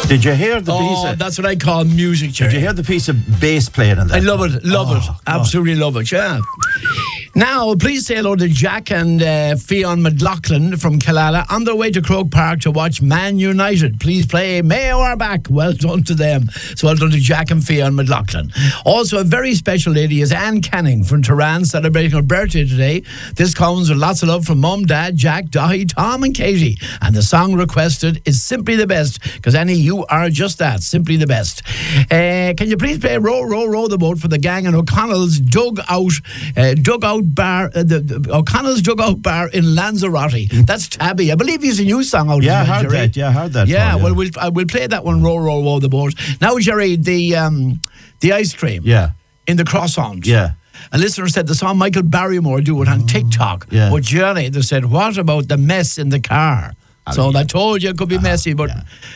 Did you hear the piece? Oh, that's what I call music, Jerry. Did you hear the piece of bass playing in that? I love it, absolutely love it, yeah. Now, please say hello to Jack and Fionn McLaughlin from Killala on their way to Croke Park to watch Man United. Please play Mayo are back. Well done to them. So well done to Jack and Fionn McLaughlin. Also, a very special lady is Anne Canning from Turan, celebrating her birthday today. This comes with lots of love from Mum, Dad, Jack, Dahi, Tom and Katie. And the song requested is Simply the Best, because Annie, you are just that, simply the best. Can you please play Row, Row, Row the Boat for the gang in O'Connell's Dugout Bar, the O'Connell's Dugout Bar in Lanzarote. That's Tabby. I believe he's a new song out. Yeah, I heard that. Yeah, I heard that. Yeah, well, we'll play that one. Row, Row, Row the Boat. Now, Jerry, the ice cream. Yeah. In the croissant. Yeah. A listener said they saw Michael Barrymore do it on TikTok. Yeah. But Jerry, they said, what about the mess in the car? So I told you it could be messy, but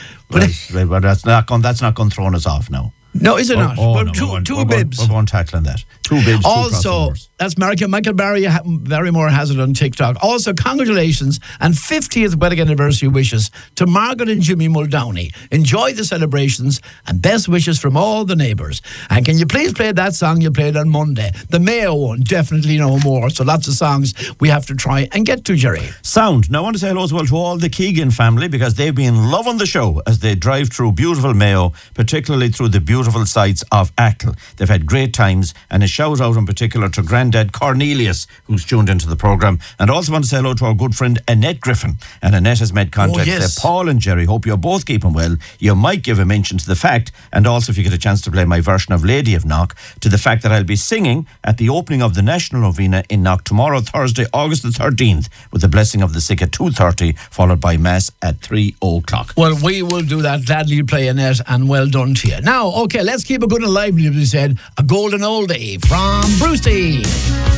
that's not going to throw us off now. No, is it not? But no, two bibs. We're going tackling that. Two bibs. Also, that's Michael Barrymore has it on TikTok. Also, congratulations and 50th wedding anniversary wishes to Margaret and Jimmy Muldowney. Enjoy the celebrations and best wishes from all the neighbours. And can you please play that song you played on Monday? The Mayo one, definitely no more. So lots of songs we have to try and get to, Jerry. Sound. Now I want to say hello as well to all the Keegan family, because they've been loving the show as they drive through beautiful Mayo, particularly through the beautiful sights of Achill. They've had great times, and a shout out in particular to Grandad Cornelius, who's tuned into the programme. And also want to say hello to our good friend Annette Griffin. And Annette has made contact. Yes. Paul and Jerry, hope you're both keeping well. You might give a mention to the fact, and also if you get a chance to play my version of Lady of Knock, to the fact that I'll be singing at the opening of the National Novena in Knock tomorrow, Thursday, August the 13th, with the blessing of the sick at 2:30, followed by Mass at 3 o'clock. Well, we will do that. Gladly play, Annette, and well done to you. Now, okay, let's keep it good and lively, as we said. A golden oldie from Brucey.